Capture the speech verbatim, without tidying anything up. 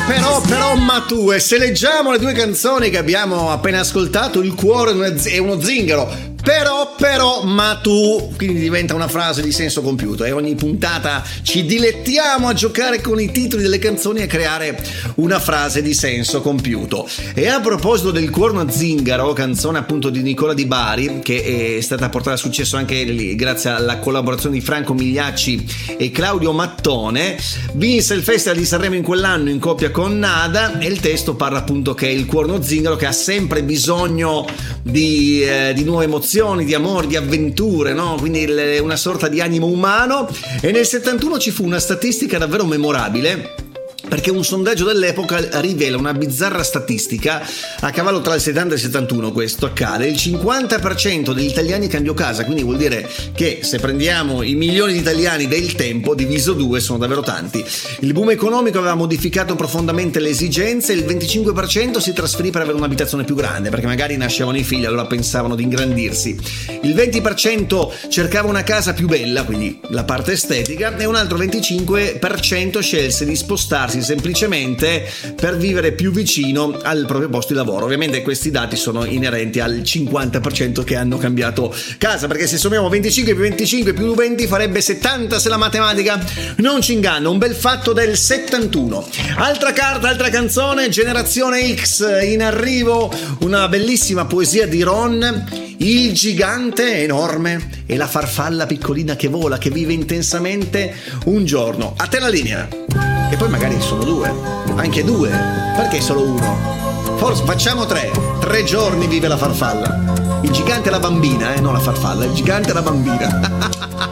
Però, però, ma tu, e se leggiamo le due canzoni che abbiamo appena ascoltato, il cuore è uno zingaro. Però, però, ma tu, quindi diventa una frase di senso compiuto, e ogni puntata ci dilettiamo a giocare con i titoli delle canzoni e a creare una frase di senso compiuto. E a proposito del Cuore zingaro, canzone appunto di Nicola Di Bari, che è stata portata a successo anche lì, grazie alla collaborazione di Franco Migliacci e Claudio Mattone, vinse il Festival di Sanremo in quell'anno in coppia con Nada, e il testo parla appunto che è il cuore zingaro che ha sempre bisogno di, eh, di nuove emozioni, di amore, di avventure, no? Quindi una sorta di animo umano. E nel settantuno ci fu una statistica davvero memorabile, perché un sondaggio dell'epoca rivela una bizzarra statistica. A cavallo tra il settanta e il settantuno questo accade: il cinquanta per cento degli italiani cambiò casa, quindi vuol dire che se prendiamo i milioni di italiani del tempo diviso due sono davvero tanti. Il boom economico aveva modificato profondamente le esigenze, il venticinque per cento si trasferì per avere un'abitazione più grande, perché magari nascevano i figli, allora pensavano di ingrandirsi. Il venti per cento cercava una casa più bella, quindi la parte estetica, e un altro venticinque per cento scelse di spostarsi semplicemente per vivere più vicino al proprio posto di lavoro. Ovviamente questi dati sono inerenti al cinquanta per cento che hanno cambiato casa, perché se sommiamo venticinque più venticinque più venti farebbe settanta, se la matematica non ci inganna. Un bel fatto del settantuno. Altra carta, altra canzone, Generazione X, in arrivo una bellissima poesia di Ron. Il gigante enorme e la farfalla piccolina che vola, che vive intensamente un giorno. A te la linea. E poi magari sono due, anche due, perché solo uno? Forse facciamo tre, tre giorni vive la farfalla. Il gigante e la bambina, eh, non la farfalla, il gigante e la bambina.